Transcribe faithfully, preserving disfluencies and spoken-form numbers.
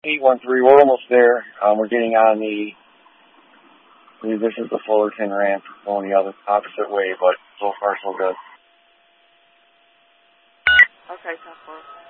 eight one three, we're almost there. Um, we're getting on the, I believe this is the Fullerton ramp, going the other opposite way, but so far so good. Okay, ten four.